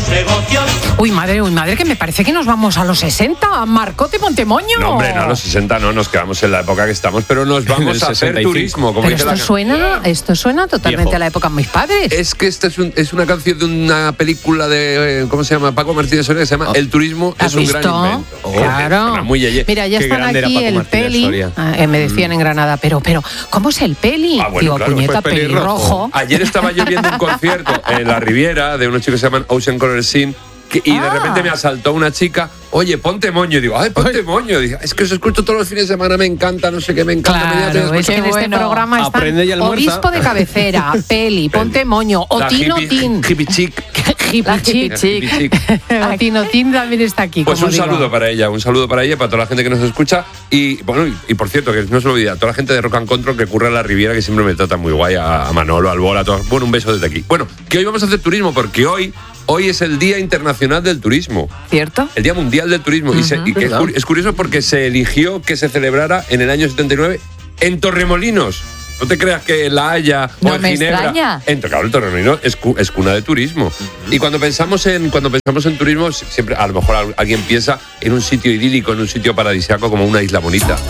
Uy, madre, que me parece que nos vamos a los 60. Marcote Montemoño. No, hombre, no a los 60 no, nos quedamos en la época que estamos, pero nos vamos a hacer turismo. Como pero esto suena totalmente viejo. A la época de mis padres. Es que esta es una canción de una película de, ¿cómo se llama? Paco Martínez Soria, que se llama El turismo es un gran invento. Claro. Muy yeye. Mira, ya están aquí el Peli. Me decían en Granada, pero, ¿cómo es el Peli? Bueno, digo, claro, puñeta, pelirrojo. Ayer estaba yo viendo un concierto en la Riviera de unos chicos que se llaman Ocean Color Scene. Y de repente me asaltó una chica, oye, ponte moño. Y digo, ay, ponte moño. Digo, es que os escucho todos los fines de semana, me encanta, no sé qué, me encanta. Claro, es que en este programa están obispo de cabecera, Peli, ponte moño, Otín. Hippie chic. Hippie chic. Otín también está aquí. Pues un saludo para ella, para toda la gente que nos escucha. Y bueno, y por cierto, que no se lo olvide, a toda la gente de Rock and Control que curra en la Riviera, que siempre me trata muy guay, a Manolo, al Bola, a todos. Bueno, un beso desde aquí. Bueno, que hoy vamos a hacer turismo, porque hoy es el Día Internacional del Turismo. ¿Cierto? El Día Mundial del Turismo. Y que es curioso porque se eligió que se celebrara en el año 79 en Torremolinos. No te creas que en La Haya o en Ginebra. Claro, el Torremolinos es cuna de turismo. Y cuando pensamos en turismo, siempre a lo mejor alguien piensa en un sitio idílico, en un sitio paradisíaco como una isla bonita.